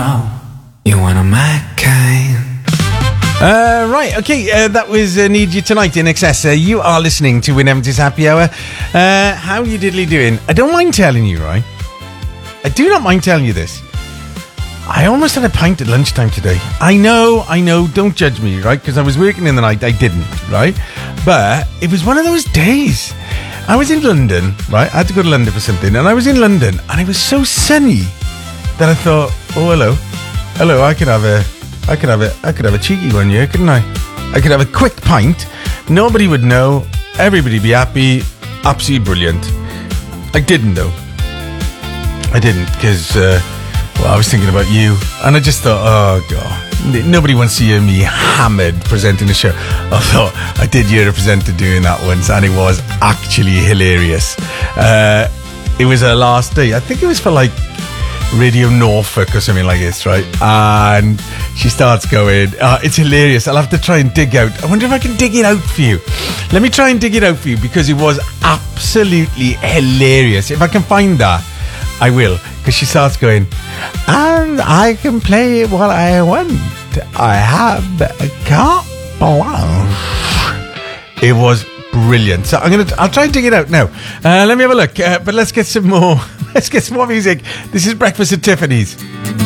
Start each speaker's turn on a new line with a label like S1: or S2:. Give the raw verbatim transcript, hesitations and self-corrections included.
S1: know you want a my kind. Uh, right, okay, uh, that was uh, Need You Tonight in Excess. Uh, you are listening to Win Evans' Happy Hour. Uh, how you diddly doing? I don't mind telling you, right? I do not mind telling you this. I almost had a pint at lunchtime today. I know, I know, don't judge me, right? Because I was working in the night, I didn't, right? But it was one of those days. I was in London, right? I had to go to London for something, and I was in London, and it was so sunny that I thought, oh, hello. Hello, I could have a, I could have a, I could have a cheeky one here, couldn't I? I could have a quick pint. Nobody would know. Everybody be happy. Absolutely brilliant. I didn't, though. I didn't, because... Uh, Well, I was thinking about you, and I just thought, oh, God, nobody wants to hear me hammered presenting the show. I thought I did hear a presenter doing that once, and it was actually hilarious. Uh, it was her last day. I think it was for, like, Radio Norfolk or something like this, right? And she starts going, uh, it's hilarious. I'll have to try and dig out. I wonder if I can dig it out for you. Let me try and dig it out for you, because it was absolutely hilarious. If I can find that, I will. Because she starts going, and I can play what I want. I have a carte blanche. It was brilliant. So I'm gonna, I'll try and dig it out now. Uh, let me have a look. Uh, but let's get some more. Let's get some more music. This is Breakfast at Tiffany's.